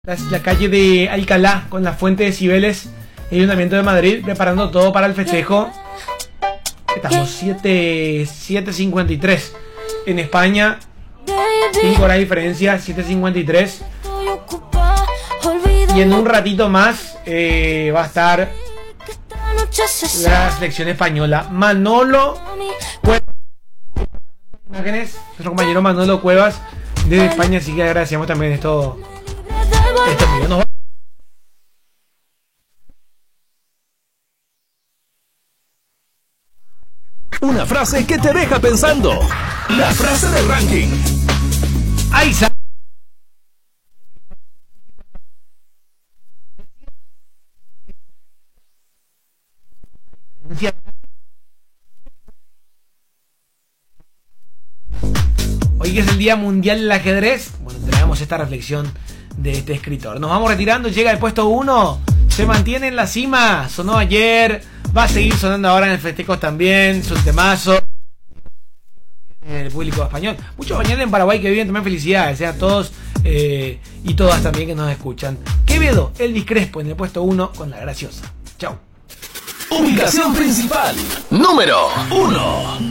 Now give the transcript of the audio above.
La calle de Alcalá con la fuente de Cibeles, el Ayuntamiento de Madrid, preparando todo para el festejo. Estamos 7:53 en España, 5 horas de diferencia, 7:53. Y en un ratito más va a estar la selección española. Manolo Cuevas, imágenes, nuestro compañero Manolo Cuevas desde España, así que agradecemos también esto. Una frase que te deja pensando. La frase del ranking. Aiza. Hoy que es el Día Mundial del Ajedrez, bueno, traemos esta reflexión de este escritor. Nos vamos retirando, llega el puesto 1, se mantiene en la cima, sonó ayer, va a seguir sonando ahora en el festejo también, es un temazo en el público español. Muchos españoles en Paraguay que viven también, felicidades, a todos y todas también que nos escuchan. Quevedo, Elvis Crespo en el puesto 1 con La Graciosa. Chau. Ubicación principal. Número 1.